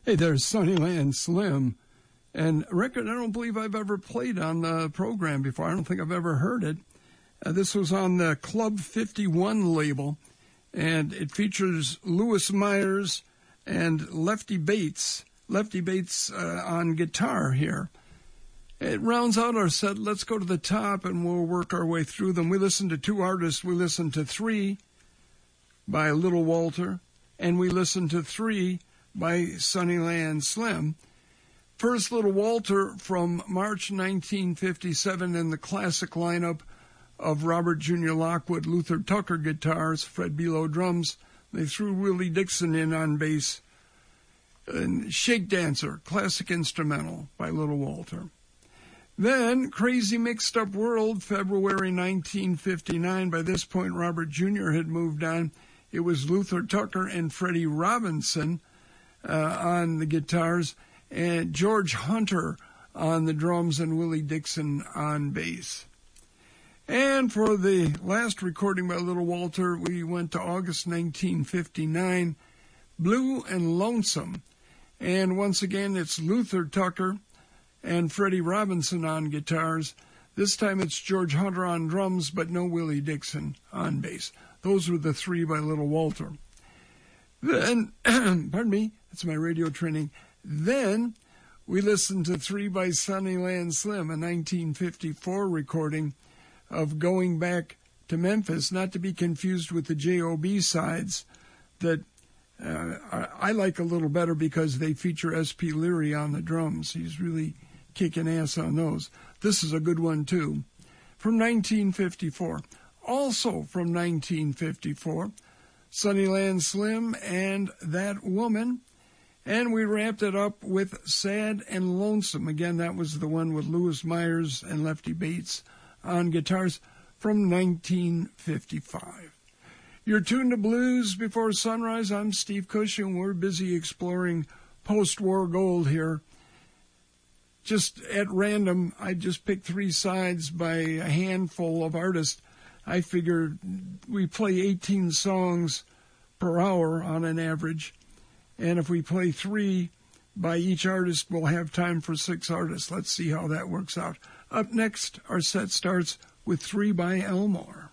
Hey, there's Sunnyland Slim, and a record I don't believe I've ever played on the program before. I don't think I've ever heard it. This was on the Club 51 label, and it features Louis Myers and Lefty Bates. Lefty Bates on guitar here. It rounds out our set. Let's go to the top, and we'll work our way through them. We listened to two artists. We listened to Three by Little Walter, and we listened to Three by Sunnyland Slim. First, Little Walter from March 1957 in the classic lineup of Robert Jr. Lockwood, Luther Tucker guitars, Fred Below drums. They threw Willie Dixon in on bass. And Shake Dancer, classic instrumental by Little Walter. Then, Crazy Mixed Up World, February 1959. By this point, Robert Jr. had moved on. It was Luther Tucker and Freddie Robinson on the guitars, and George Hunter on the drums, and Willie Dixon on bass. And for the last recording by Little Walter, we went to August 1959, Blue and Lonesome. And once again, it's Luther Tucker and Freddie Robinson on guitars. This time it's George Hunter on drums, but no Willie Dixon on bass. Those were the three by Little Walter. Then, pardon me, that's my radio training. Then we listened to Three by Sunnyland Slim, a 1954 recording of Going Back to Memphis, not to be confused with the J.O.B. sides that I like a little better because they feature S.P. Leary on the drums. He's really kicking ass on those. This is a good one, too, from 1954. Also from 1954, Sunnyland Slim and That Woman. And we wrapped it up with Sad and Lonesome. Again, that was the one with Louis Myers and Lefty Bates on guitars from 1955. You're tuned to Blues Before Sunrise. I'm Steve Cushing. We're busy exploring post-war gold here. Just at random, I just picked three sides by a handful of artists. I figured we play 18 songs per hour on an average, and if we play three by each artist, we'll have time for 6 artists. Let's see how that works out. Up next, our set starts with Three by Elmore.